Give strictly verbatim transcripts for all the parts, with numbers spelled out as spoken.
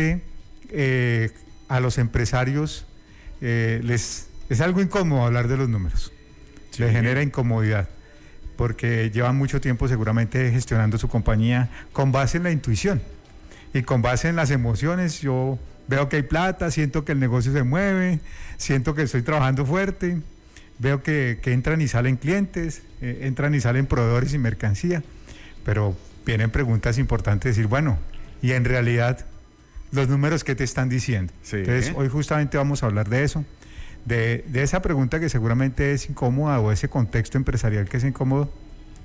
generalmente eh, a los empresarios eh, les es algo incómodo hablar de los números, sí. Les genera incomodidad, porque llevan mucho tiempo seguramente gestionando su compañía con base en la intuición y con base en las emociones. Yo veo que hay plata, siento que el negocio se mueve, siento que estoy trabajando fuerte, veo que, que entran y salen clientes, eh, entran y salen proveedores y mercancía, pero vienen preguntas importantes, decir, bueno, y en realidad, los números que te están diciendo. Sí. Entonces, hoy justamente vamos a hablar de eso, de, de esa pregunta que seguramente es incómoda, o ese contexto empresarial que es incómodo,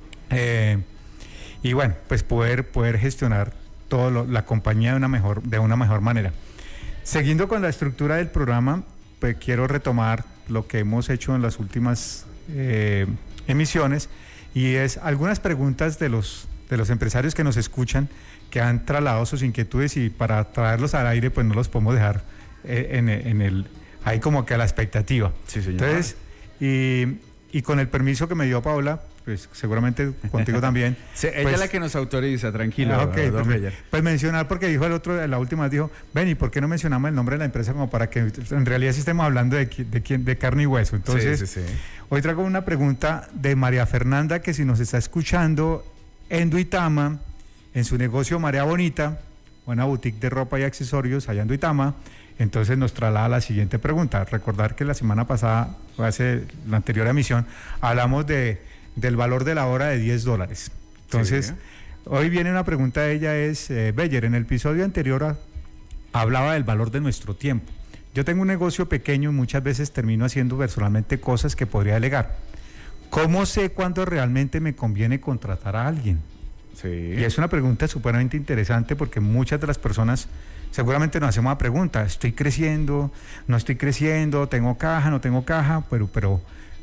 eh, y bueno, pues poder, poder gestionar toda la compañía de una mejor, de una mejor manera. Siguiendo con la estructura del programa, pues quiero retomar lo que hemos hecho en las últimas eh, emisiones, y es algunas preguntas de los, de los empresarios que nos escuchan, que han trasladado sus inquietudes, y para traerlos al aire pues no los podemos dejar eh, en, en el, ahí como que a la expectativa. Sí, señor. Entonces, y, y con el permiso que me dio Paola, pues seguramente contigo también. Sí, ella pues, es la que nos autoriza, tranquilo. Ah, okay, don pues, pues mencionar, porque dijo el otro, la última dijo, ven, ¿y por qué no mencionamos el nombre de la empresa como para que en realidad sí estemos hablando de, de, de carne y hueso? Entonces, sí, sí, sí. Hoy traigo una pregunta de María Fernanda, que si nos está escuchando en Duitama, en su negocio Marea Bonita, una boutique de ropa y accesorios allá en Duitama, entonces nos traslada la siguiente pregunta. Recordar que la semana pasada, hace la anterior emisión, hablamos de del valor de la hora de diez dólares. Entonces, sí. Hoy viene una pregunta de ella, es, eh, Beyer, en el episodio anterior a, hablaba del valor de nuestro tiempo. Yo tengo un negocio pequeño y muchas veces termino haciendo personalmente cosas que podría delegar. ¿Cómo sé cuándo realmente me conviene contratar a alguien? Sí. Y es una pregunta supremamente interesante, porque muchas de las personas seguramente nos hacemos la pregunta, ¿estoy creciendo? ¿No estoy creciendo? ¿Tengo caja? ¿No tengo caja? Pero, pero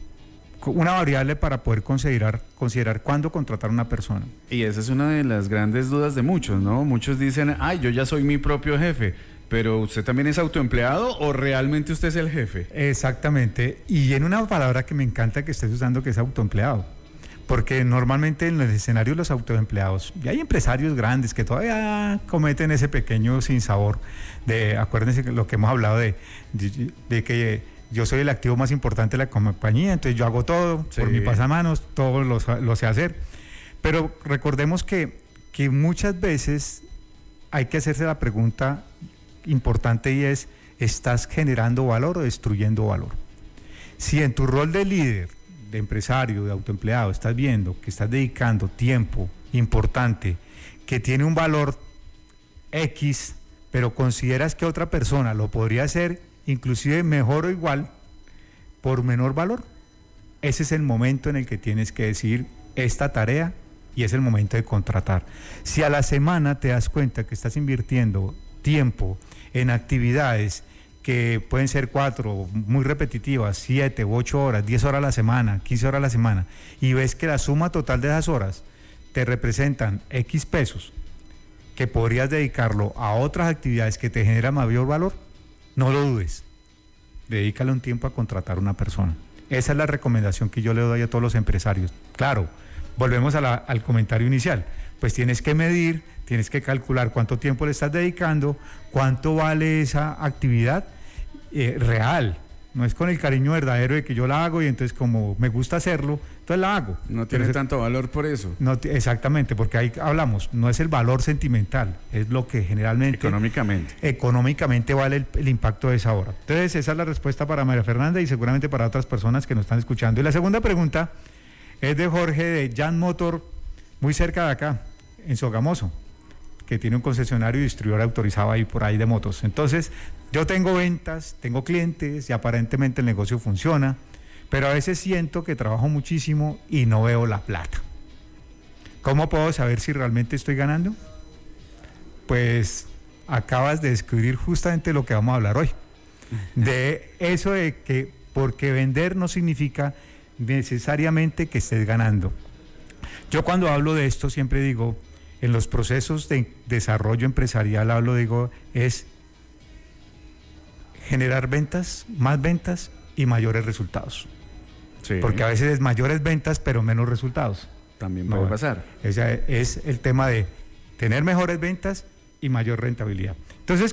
una variable para poder considerar, considerar cuándo contratar a una persona. Y esa es una de las grandes dudas de muchos, ¿no? Muchos dicen, ay, yo ya soy mi propio jefe, pero ¿usted también es autoempleado o realmente usted es el jefe? Exactamente, y en una palabra que me encanta que estés usando, que es autoempleado, porque normalmente en los escenarios los autoempleados, y hay empresarios grandes que todavía cometen ese pequeño sinsabor de, acuérdense lo que hemos hablado de, de, de que yo soy el activo más importante de la compañía, entonces yo hago todo, sí, por mi pasamanos, todo lo, lo sé hacer. Pero recordemos que, que muchas veces hay que hacerse la pregunta importante, y es, ¿estás generando valor o destruyendo valor? Si en tu rol de líder, de empresario, de autoempleado, estás viendo que estás dedicando tiempo importante, que tiene un valor X, pero consideras que otra persona lo podría hacer inclusive mejor o igual, por menor valor, ese es el momento en el que tienes que decidir esta tarea, y es el momento de contratar. Si a la semana te das cuenta que estás invirtiendo tiempo en actividades que pueden ser cuatro, muy repetitivas, siete u ocho horas, diez horas a la semana, quince horas a la semana, y ves que la suma total de esas horas te representan X pesos, que podrías dedicarlo a otras actividades que te generan mayor valor, no lo dudes, dedícale un tiempo a contratar a una persona. Esa es la recomendación que yo le doy a todos los empresarios. Claro, volvemos a la, al comentario inicial, pues tienes que medir, tienes que calcular cuánto tiempo le estás dedicando, cuánto vale esa actividad eh, real, no es con el cariño verdadero de que yo la hago y entonces como me gusta hacerlo, entonces la hago. No tiene Pero tanto valor por eso. No, exactamente, porque ahí hablamos, no es el valor sentimental, es lo que generalmente... Económicamente. Económicamente vale el, el impacto de esa hora. Entonces esa es la respuesta para María Fernanda y seguramente para otras personas que nos están escuchando. Y la segunda pregunta es de Jorge de Jan Motor, muy cerca de acá, en Sogamoso, que tiene un concesionario y distribuidor autorizado ahí por ahí de motos. Entonces, yo tengo ventas, tengo clientes y aparentemente el negocio funciona, pero a veces siento que trabajo muchísimo y no veo la plata. ¿Cómo puedo saber si realmente estoy ganando? Pues acabas de descubrir justamente lo que vamos a hablar hoy. De eso de que porque vender no significa necesariamente que estés ganando. Yo cuando hablo de esto siempre digo, en los procesos de desarrollo empresarial hablo, digo, es generar ventas, más ventas y mayores resultados. Sí. Porque a veces es mayores ventas pero menos resultados. También puede no, pasar. Ese es el tema de tener mejores ventas y mayor rentabilidad. Entonces,